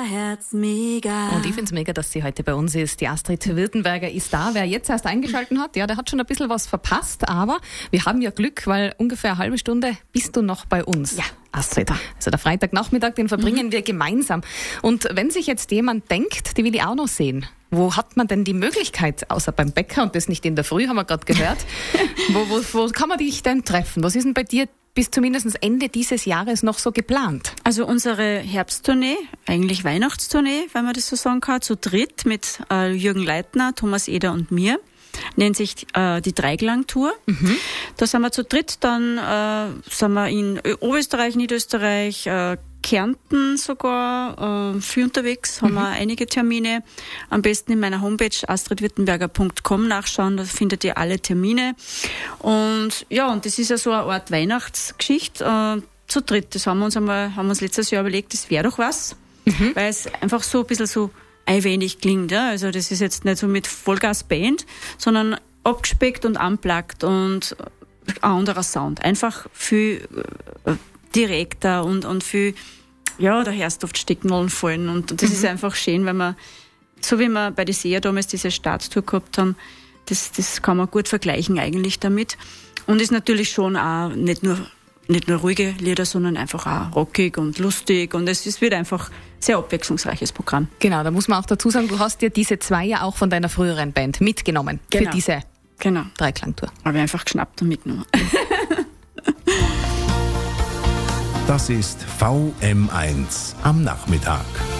Herz mega. Und ich finde es mega, dass sie heute bei uns ist. Die Astrid Wirtenberger ist da. Wer jetzt erst eingeschaltet hat, ja, der hat schon ein bisschen was verpasst. Aber wir haben ja Glück, weil ungefähr eine halbe Stunde bist du noch bei uns. Ja, Astrid. Also der Freitagnachmittag, den verbringen wir gemeinsam. Und wenn sich jetzt jemand denkt, die will ich auch noch sehen, wo hat man denn die Möglichkeit, außer beim Bäcker und das nicht in der Früh, haben wir gerade gehört, wo kann man dich denn treffen? Was ist denn bei dir bis zumindest Ende dieses Jahres noch so geplant? Also unsere Herbsttournee, eigentlich Weihnachtstournee, wenn man das so sagen kann, zu dritt mit Jürgen Leitner, Thomas Eder und mir, nennt sich die Dreiklang-Tour. Da sind wir zu dritt, dann sind wir in Oberösterreich, Niederösterreich, Kärnten sogar, viel unterwegs, haben wir einige Termine. Am besten in meiner Homepage astridwirtenberger.com nachschauen, da findet ihr alle Termine. Und ja, und das ist ja so eine Art Weihnachtsgeschichte, zu dritt. Das haben wir uns letztes Jahr überlegt, das wäre doch was, weil es einfach so ein bisschen so einwenig klingt. Ja? Also das ist jetzt nicht so mit Vollgas-Band, sondern abgespeckt und unplugged und ein anderer Sound. Einfach viel direkter und viel, ja, da hörst du oft Stecknadeln fallen und das ist einfach schön, wenn man, so wie wir bei der SEA damals diese Starttour gehabt haben, das kann man gut vergleichen eigentlich damit. Und ist natürlich schon auch nicht nur ruhige Lieder, sondern einfach auch rockig und lustig und es wird einfach sehr abwechslungsreiches Programm. Genau, da muss man auch dazu sagen, du hast dir diese zwei ja auch von deiner früheren Band mitgenommen für diese Dreiklangtour. Habe ich einfach geschnappt und mitgenommen. Das ist VM1 am Nachmittag.